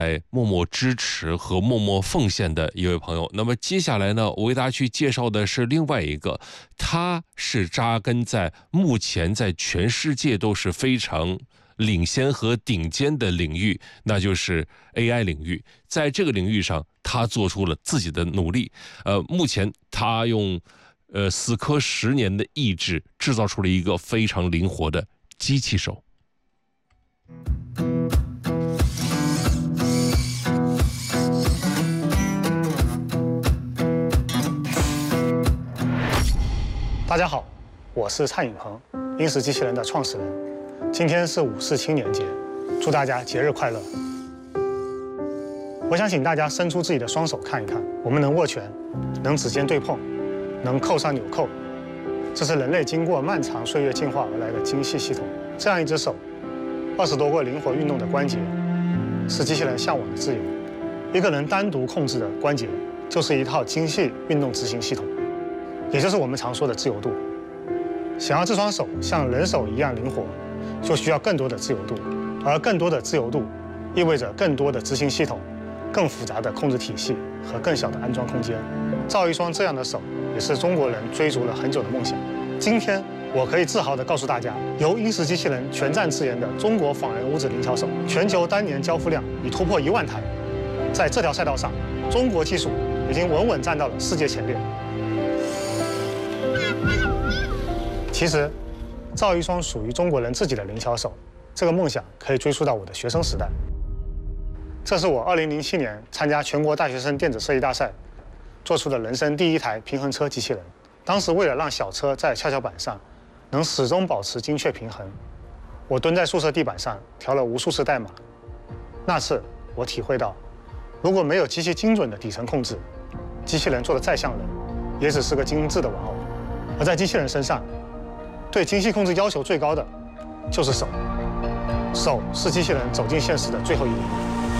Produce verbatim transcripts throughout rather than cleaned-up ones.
哎，默默支持和默默奉献的一位朋友。那么接下来呢，我为大家去介绍的是另外一个，他是扎根在目前在全世界都是非常领先和顶尖的领域，那就是 A I 领域。在这个领域上，他做出了自己的努力。呃，目前他用呃死磕十年的意志，制造出了一个非常灵活的机器手。 大家好，我是蔡颖鹏，英时机器人的创始人。今天是五四青年节，祝大家节日快乐。我想请大家伸出自己的双手看一看，我们能握拳，能指尖对碰，能扣上纽扣，这是人类经过漫长岁月进化而来的精细系统。这样一只手，二十多个灵活运动的关节，是机器人向往的自由。一个能单独控制的关节，就是一套精细运动执行系统。也就是我们常说的自由度。想要这双手像人手一样灵活，就需要更多的自由度，而更多的自由度意味着更多的执行系统、更复杂的控制体系和更小的安装空间。造一双这样的手，也是中国人追逐了很久的梦想。今天，我可以自豪地告诉大家，由英时机器人全站自研的中国仿人五指灵巧手，全球单年交付量已突破一万台。在这条赛道上，中国技术已经稳稳站到了世界前列。其实，造一双属于中国人自己的灵巧手，这个梦想可以追溯到我的学生时代。这是我二零零七年参加全国大学生电子设计大赛做出的人生第一台平衡车机器人。当时为了让小车在跷跷板上能始终保持精确平衡，我蹲在宿舍地板上调了无数次代码。那次我体会到，如果没有极其精准的底层控制，机器人做的再像人，也只是个精致的玩偶。而在机器人身上，对精细控制要求最高的就是手，手是机器人走进现实的最后一里路。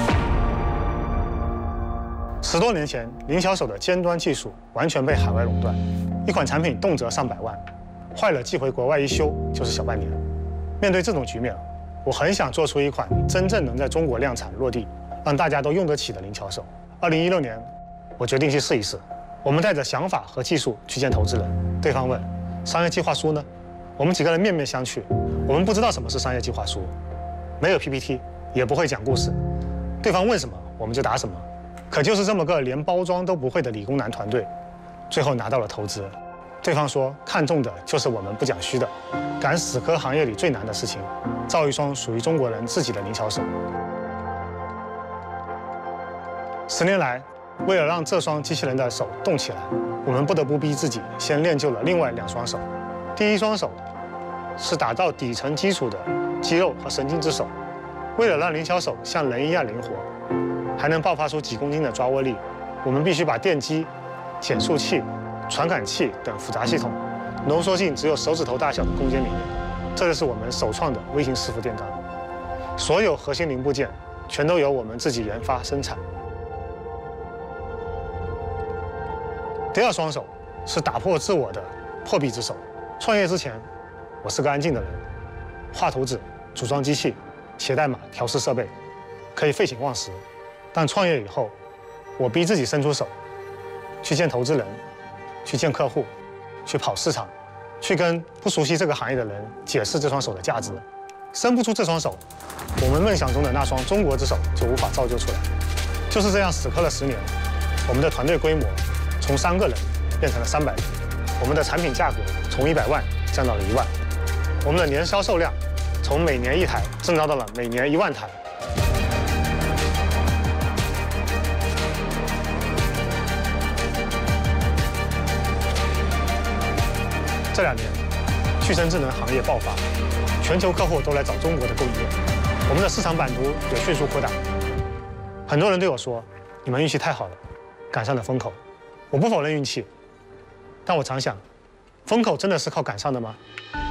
十多年前，灵巧手的尖端技术完全被海外垄断，一款产品动辄上百万，坏了寄回国外一修就是小半年。面对这种局面，我很想做出一款真正能在中国量产落地，让大家都用得起的灵巧手。二零一六年，我决定去试一试。我们带着想法和技术去见投资人，对方问：商业计划书呢？我们几个人面面相觑，我们不知道什么是商业计划书，没有 P P T， 也不会讲故事。对方问什么，我们就答什么。可就是这么个连包装都不会的理工男团队，最后拿到了投资。对方说看中的就是我们不讲虚的，敢死磕行业里最难的事情，造一双属于中国人自己的灵巧手。十年来，为了让这双机器人的手动起来，我们不得不逼自己先练就了另外两双手。第一双手是打造底层基础的肌肉和神经之手，为了让灵巧手像人一样灵活，还能爆发出几公斤的抓握力，我们必须把电机、减速器、传感器等复杂系统浓缩进只有手指头大小的空间里面。这就是我们首创的微型伺服电钢，所有核心零部件全都由我们自己研发生产。第二双手是打破自我的破壁之手。创业之前，我是个安静的人，画图纸、组装机器、写代码、调试设备，可以废寝忘食。但创业以后，我逼自己伸出手，去见投资人，去见客户，去跑市场，去跟不熟悉这个行业的人解释这双手的价值。伸不出这双手，我们梦想中的那双中国之手就无法造就出来。就是这样死磕了十年，我们的团队规模从三个人变成了三百人，我们的产品价格从一百万降到了一万，我们的年销售量从每年一台增长到了每年一万台。这两年，去生智能行业爆发，全球客户都来找中国的供应链，我们的市场版图也迅速扩大。很多人对我说：“你们运气太好了，赶上了风口。”我不否认运气，但我常想，风口真的是靠赶上的吗？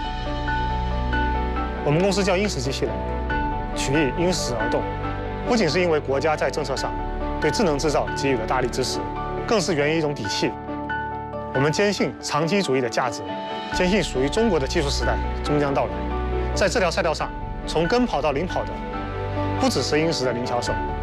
我们公司叫英时机器人，取意因时而动，不仅是因为国家在政策上对智能制造给予了大力支持，更是源于一种底气。我们坚信长期主义的价值，坚信属于中国的技术时代终将到来。在这条赛道上，从跟跑到领跑的，不只是英时的灵巧手，